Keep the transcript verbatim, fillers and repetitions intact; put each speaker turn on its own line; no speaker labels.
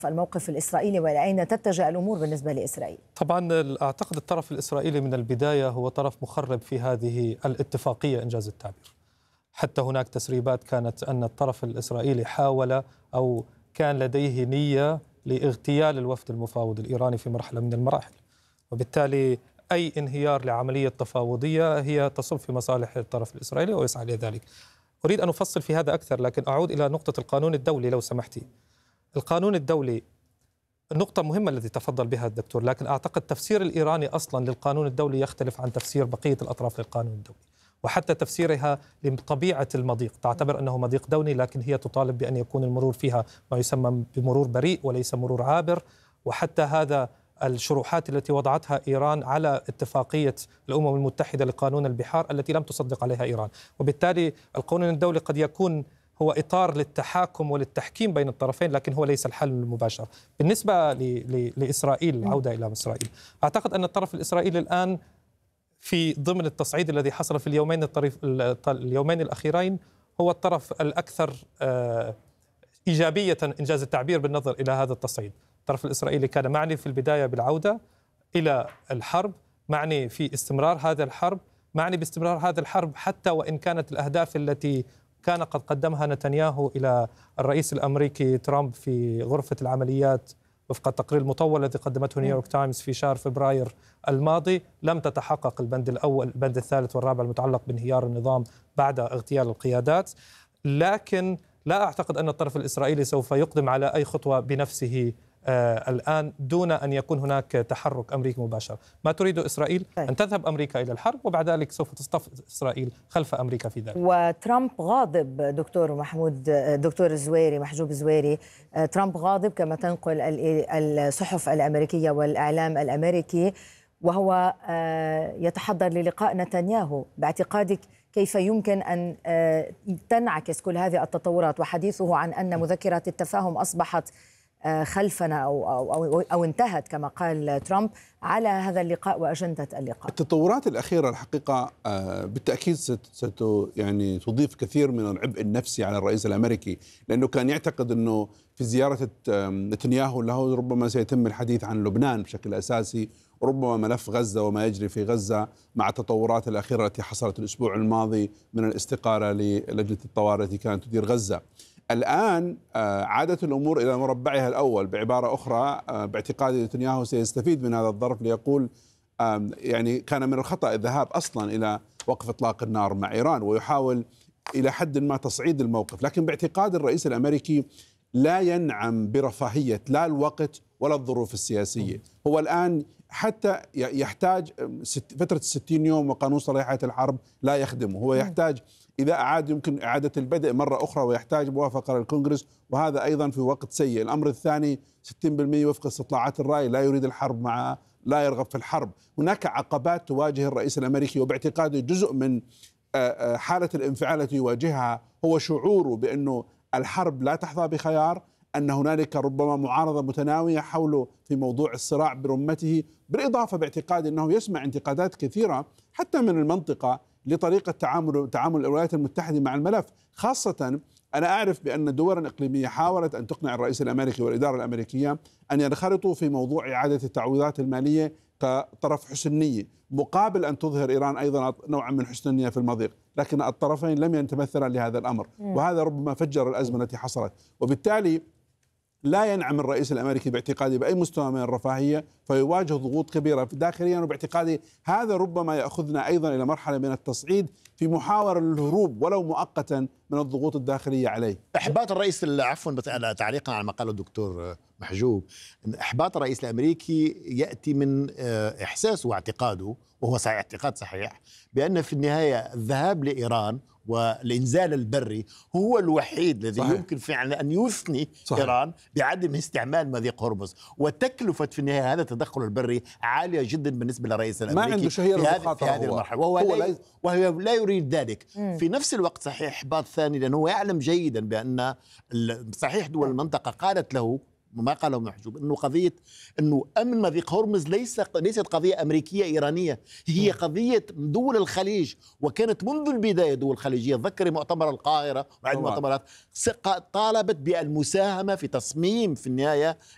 الموقف الإسرائيلي وإلى تتجه الأمور بالنسبة لإسرائيل؟
طبعا أعتقد الطرف الإسرائيلي من البداية هو طرف مخرب في هذه الاتفاقية إنجاز التعبير. حتى هناك تسريبات كانت أن الطرف الإسرائيلي حاول أو كان لديه نية لاغتيال الوفد المفاوض الإيراني في مرحلة من المراحل، وبالتالي أي انهيار لعملية تفاوضية هي تصب في مصالح الطرف الإسرائيلي ويسعى لذلك. أريد أن أفصل في هذا أكثر، لكن أعود إلى نقطة القانون الدولي لو سمحتي. القانون الدولي النقطة مهمة التي تفضل بها الدكتور، لكن أعتقد تفسير الإيراني أصلا للقانون الدولي يختلف عن تفسير بقية الأطراف للقانون الدولي، وحتى تفسيرها لطبيعة المضيق. تعتبر أنه مضيق دولي، لكن هي تطالب بأن يكون المرور فيها ما يسمى بمرور بريء وليس مرور عابر. وحتى هذا الشروحات التي وضعتها إيران على اتفاقية الأمم المتحدة لقانون البحار التي لم تصدق عليها إيران، وبالتالي القانون الدولي قد يكون هو إطار للتحاكم وللتحكيم بين الطرفين، لكن هو ليس الحل المباشر. بالنسبة لإسرائيل، العودة إلى إسرائيل، أعتقد أن الطرف الإسرائيلي الآن في ضمن التصعيد الذي حصل في اليومين الطريف اليومين الأخيرين هو الطرف الأكثر إيجابية إنجاز التعبير بالنظر إلى هذا التصعيد. الطرف الإسرائيلي كان معني في البداية بالعودة إلى الحرب، معني في استمرار هذا الحرب، معني باستمرار هذا الحرب حتى وإن كانت الأهداف التي كان قد قدمها نتنياهو إلى الرئيس الأمريكي ترامب في غرفة العمليات وفق التقرير المطول الذي قدمته نيويورك تايمز في شهر فبراير الماضي، لم تتحقق البند الأول البند الثالث والرابع المتعلق بانهيار النظام بعد اغتيال القيادات. لكن لا أعتقد أن الطرف الإسرائيلي سوف يقدم على أي خطوة بنفسه آه الآن دون أن يكون هناك تحرك أمريكي مباشر. ما تريد إسرائيل أن تذهب أمريكا إلى الحرب، وبعد ذلك سوف تصطف إسرائيل خلف أمريكا في ذلك.
وترامب غاضب دكتور محمود دكتور الزويري محجوب الزويري، ترامب غاضب كما تنقل الصحف الأمريكية والإعلام الأمريكي، وهو يتحضر للقاء نتنياهو. باعتقادك كيف يمكن أن تنعكس كل هذه التطورات وحديثه عن أن مذكرات التفاهم أصبحت خلفنا أو, أو, أو, أو انتهت كما قال ترامب على هذا اللقاء وأجندة اللقاء؟
التطورات الأخيرة الحقيقة بالتأكيد ست يعني تضيف كثير من العبء النفسي على الرئيس الأمريكي، لأنه كان يعتقد أنه في زيارة نتنياهو له ربما سيتم الحديث عن لبنان بشكل أساسي، وربما ملف غزة وما يجري في غزة مع التطورات الأخيرة التي حصلت الأسبوع الماضي من الاستقالة للجنة الطوارئ التي كانت تدير غزة. الآن عادت الأمور إلى مربعها الأول. بعبارة أخرى، باعتقاد نتنياهو سيستفيد من هذا الظرف ليقول يعني كان من الخطأ الذهاب أصلا إلى وقف إطلاق النار مع إيران، ويحاول إلى حد ما تصعيد الموقف. لكن باعتقاد الرئيس الأمريكي لا ينعم برفاهية لا الوقت ولا الظروف السياسية. هو الآن حتى يحتاج فترة الستين يوم وقانون صلاحيات الحرب لا يخدمه. هو يحتاج إذا أعاد يمكن إعادة البدء مرة أخرى، ويحتاج موافقة للكونغرس، وهذا أيضا في وقت سيء. الأمر الثاني، ستين بالمئة وفق استطلاعات الرأي لا يريد الحرب مع لا يرغب في الحرب. هناك عقبات تواجه الرئيس الأمريكي، وباعتقاده جزء من حالة الانفعال التي يواجهها هو شعوره بأنه الحرب لا تحظى بخيار، أن هنالك ربما معارضة متناوية حوله في موضوع الصراع برمته، بالإضافة باعتقاد أنه يسمع انتقادات كثيرة حتى من المنطقة لطريقة تعامل تعامل الولايات المتحدة مع الملف. خاصة أنا أعرف بأن دولا إقليمية حاولت أن تقنع الرئيس الأمريكي والإدارة الأمريكية أن ينخرطوا في موضوع إعادة التعويضات المالية كطرف حسن نية، مقابل أن تظهر إيران أيضا نوعا من حسن النية في المضيق، لكن الطرفين لم يتمثلا لهذا الأمر، وهذا ربما فجر الأزمة التي حصلت. وبالتالي لا ينعم الرئيس الأمريكي باعتقادي بأي مستوى من الرفاهية، فيواجه ضغوط كبيرة داخليا، وباعتقادي هذا ربما يأخذنا أيضا إلى مرحلة من التصعيد في محاولة للهروب ولو مؤقتا من الضغوط الداخلية عليه.
إحباط الرئيس عفوا تعليقا على ما قاله الدكتور محجوب، إن إحباط الرئيس الأمريكي يأتي من إحساسه واعتقاده، وهو صحيح اعتقاد صحيح، بأن في النهاية الذهاب لإيران والإنزال البري هو الوحيد الذي يمكن فعلا أن يثني صحيح. إيران بعدم استعمال مضيق هرمز، وتكلفة في النهاية هذا التدخل البري عالية جدا بالنسبة للرئيس الأمريكي في هذه, في هذه المرحلة، وهو لا, وهو لا يريد ذلك. مم. في نفس الوقت صحيح إحباط ثاني، لأنه يعلم جيدا بأن صحيح دول المنطقة قالت له ما قاله محجوب انه قضيه انه امن مضيق هرمز ليس ليست قضيه امريكيه ايرانيه، هي قضيه دول الخليج، وكانت منذ البدايه دول الخليجيه. تذكري مؤتمر القاهره وعدة مؤتمرات طالبت بالمساهمه في تصميم في النهايه